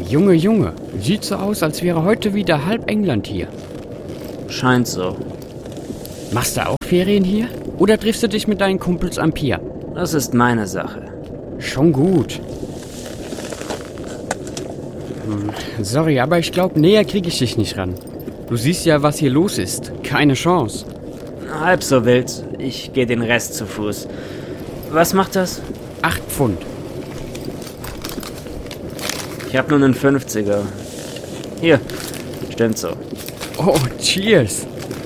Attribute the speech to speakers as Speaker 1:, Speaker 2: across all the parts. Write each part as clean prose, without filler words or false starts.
Speaker 1: Junge, Junge, sieht so aus, als wäre heute wieder halb England hier.
Speaker 2: Scheint so.
Speaker 1: Machst du auch Ferien hier? Oder triffst du dich mit deinen Kumpels am Pier?
Speaker 2: Das ist meine Sache.
Speaker 1: Schon gut. Sorry, aber ich glaube, näher kriege ich dich nicht ran. Du siehst ja, was hier los ist. Keine Chance.
Speaker 2: Halb so wild. Ich gehe den Rest zu Fuß. Was macht das?
Speaker 1: 8 Pfund.
Speaker 2: Ich habe nur einen 50er. Hier, stimmt so.
Speaker 1: Oh, cheers.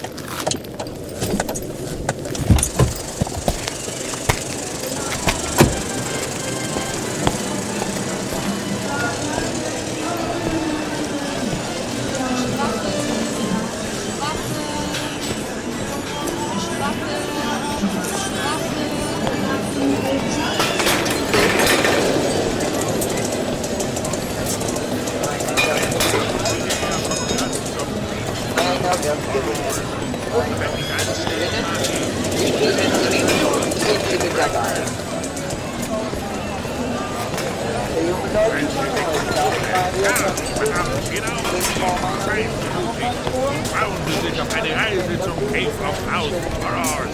Speaker 3: Trauen Sie sich auf eine Reise zum Cave of Thousand Horrors.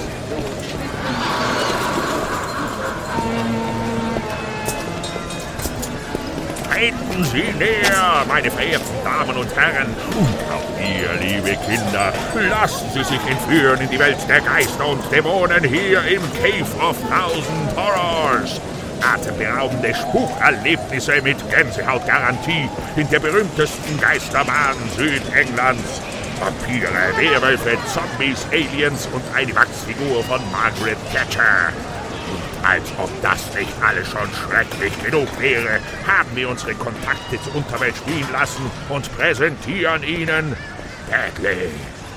Speaker 3: Treten Sie näher, meine verehrten Damen und Herren. Und auch ihr, liebe Kinder, lassen Sie sich entführen in die Welt der Geister und Dämonen hier im Cave of Thousand Horrors. Atemberaubende Spukerlebnisse mit Gänsehautgarantie in der berühmtesten Geisterbahn Südenglands. Vampire, Werwölfe, Zombies, Aliens und eine Wachsfigur von Margaret Thatcher. Und als ob das nicht alles schon schrecklich genug wäre, haben wir unsere Kontakte zur Unterwelt spielen lassen und präsentieren Ihnen Deadly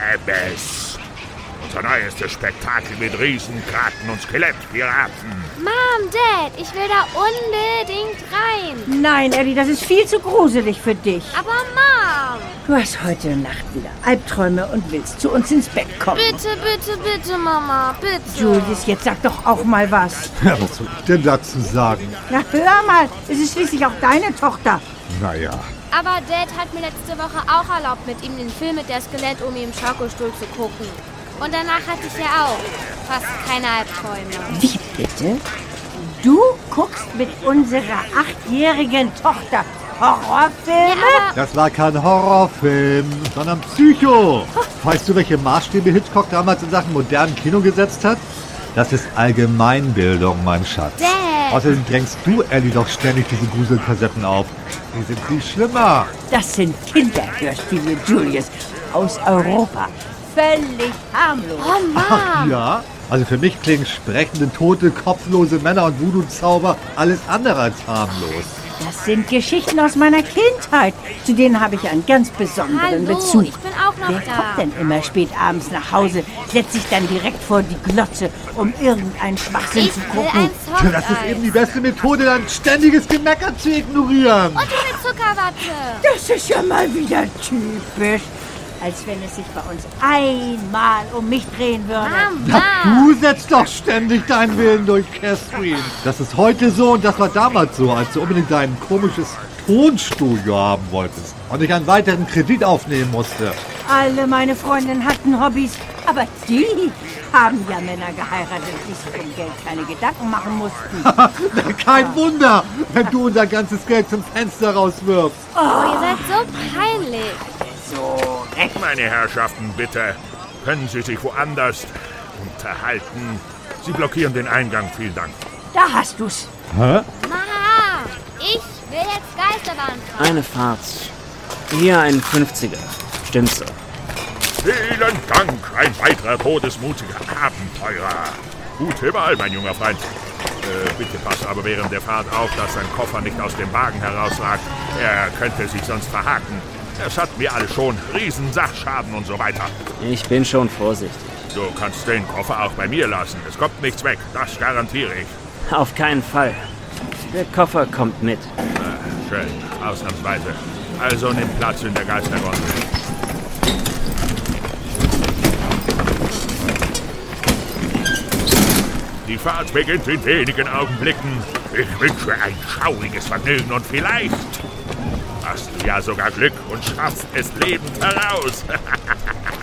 Speaker 3: Abyss. Unser neuestes Spektakel mit Riesenkraken und Skelettpiraten.
Speaker 4: Mom, Dad, ich will da unbedingt rein.
Speaker 5: Nein, Ellie, das ist viel zu gruselig für dich.
Speaker 4: Aber Mom!
Speaker 5: Du hast heute Nacht wieder Albträume und willst zu uns ins Bett kommen.
Speaker 4: Bitte, bitte, bitte, Mama, bitte.
Speaker 5: Julius, jetzt sag doch auch mal was.
Speaker 6: Ja, was soll ich denn dazu sagen?
Speaker 5: Na, hör mal, es ist schließlich auch deine Tochter.
Speaker 6: Naja.
Speaker 4: Aber Dad hat mir letzte Woche auch erlaubt, mit ihm den Film mit der Skelett-Omi im Schaukelstuhl zu gucken. Und danach hatte ich ja auch fast keine Albträume.
Speaker 5: Wie bitte? Du guckst mit unserer 8-jährigen Tochter Horrorfilme?
Speaker 4: Ja,
Speaker 6: Das war kein Horrorfilm, sondern Psycho. Weißt du, welche Maßstäbe Hitchcock damals in Sachen modernen Kino gesetzt hat? Das ist Allgemeinbildung, mein Schatz.
Speaker 4: Dad!
Speaker 6: Außerdem drängst du, Ellie, doch ständig diese Gruselkassetten auf. Die sind viel schlimmer.
Speaker 5: Das sind Kinderhörspiele, Julius, aus Europa. Völlig harmlos.
Speaker 4: Oh, Mom!
Speaker 6: Ach ja? Also für mich klingen sprechende, tote, kopflose Männer und Voodoo-Zauber alles andere als harmlos.
Speaker 5: Das sind Geschichten aus meiner Kindheit. Zu denen habe ich einen ganz besonderen
Speaker 4: Hallo,
Speaker 5: Bezug.
Speaker 4: ich bin auch noch
Speaker 5: Wer
Speaker 4: da.
Speaker 5: kommt denn immer spät abends nach Hause, setzt sich dann direkt vor die Glotze, um irgendeinen Schwachsinn
Speaker 4: Ich
Speaker 5: zu
Speaker 4: will
Speaker 5: gucken?
Speaker 4: ein
Speaker 6: Tja, das ist eben die beste Methode, dein ständiges Gemecker zu ignorieren.
Speaker 4: Und diese Zuckerwatte.
Speaker 5: Das ist ja mal wieder typisch. Als wenn es sich bei uns einmal um mich drehen würde.
Speaker 4: Mama!
Speaker 6: Du setzt doch ständig deinen Willen durch, Catherine. Das ist heute so und das war damals so, als du unbedingt dein komisches Tonstudio haben wolltest und ich einen weiteren Kredit aufnehmen musste.
Speaker 5: Alle meine Freundinnen hatten Hobbys, aber die haben ja Männer geheiratet, die sich um Geld keine Gedanken machen mussten.
Speaker 6: Kein Wunder, wenn du unser ganzes Geld zum Fenster rauswirfst.
Speaker 4: Oh, ihr seid so peinlich.
Speaker 3: Meine Herrschaften, bitte. Können Sie sich woanders unterhalten? Sie blockieren den Eingang. Vielen Dank.
Speaker 5: Da hast du's.
Speaker 4: Mama, ich will jetzt Geisterbahn fahren.
Speaker 2: Eine Fahrt. Hier ein 50er. Stimmt so.
Speaker 3: Vielen Dank. Ein weiterer todesmutiger Abenteurer. Gute Wahl, mein junger Freund. Bitte pass aber während der Fahrt auf, dass sein Koffer nicht aus dem Wagen herausragt. Er könnte sich sonst verhaken. Das hatten wir alle schon. Riesensachschaden und so weiter.
Speaker 2: Ich bin schon vorsichtig.
Speaker 3: Du kannst den Koffer auch bei mir lassen. Es kommt nichts weg. Das garantiere ich.
Speaker 2: Auf keinen Fall. Der Koffer kommt mit.
Speaker 3: Schön. Ausnahmsweise. Also nimm Platz in der Geistergondel. Die Fahrt beginnt in wenigen Augenblicken. Ich wünsche ein schauriges Vergnügen und vielleicht hast du ja sogar Glück und schaffst es lebend heraus.